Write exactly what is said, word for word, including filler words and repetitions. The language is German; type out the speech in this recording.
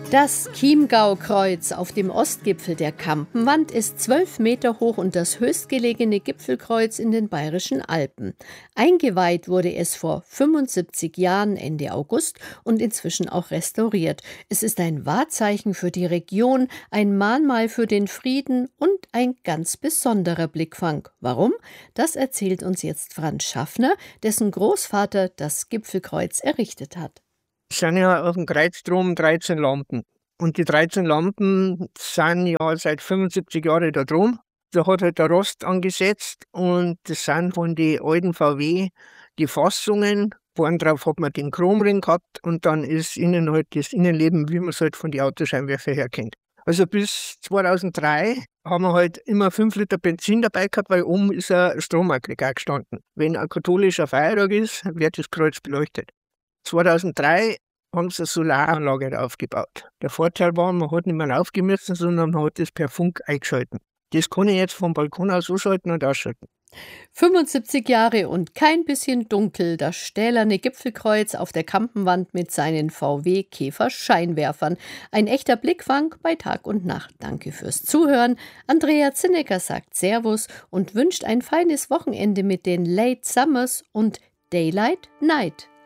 Das Chiemgau-Kreuz auf dem Ostgipfel der Kampenwand ist zwölf Meter hoch und das höchstgelegene Gipfelkreuz in den Bayerischen Alpen. Eingeweiht wurde es vor fünfundsiebzig Jahren Ende August und inzwischen auch restauriert. Es ist ein Wahrzeichen für die Region, ein Mahnmal für den Frieden und ein ganz besonderer Blickfang. Warum? Das erzählt uns jetzt Franz Schaffner, dessen Großvater das Gipfelkreuz errichtet hat. Es sind ja auf dem Kreuz drum dreizehn Lampen. Und die dreizehn Lampen sind ja seit fünfundsiebzig Jahren da drum. Da hat halt der Rost angesetzt und das sind von den alten V W die Fassungen. Vorn drauf hat man den Chromring gehabt und dann ist innen halt das Innenleben, wie man es halt von den Autoscheinwerfern her kennt. Also bis zweitausenddrei haben wir halt immer fünf Liter Benzin dabei gehabt, weil oben ist ein Stromaggregat gestanden. Wenn ein katholischer Feiertag ist, wird das Kreuz beleuchtet. zweitausenddrei haben sie eine Solaranlage aufgebaut. Der Vorteil war, man hat nicht mehr aufgemessen, sondern man hat das per Funk eingeschalten. Das kann ich jetzt vom Balkon aus anschalten und ausschalten. fünfundsiebzig Jahre und kein bisschen dunkel, das stählerne Gipfelkreuz auf der Kampenwand mit seinen V W-Käfer-Scheinwerfern. Ein echter Blickfang bei Tag und Nacht. Danke fürs Zuhören. Andrea Zinnecker sagt Servus und wünscht ein feines Wochenende mit den Late Summers und Daylight Night.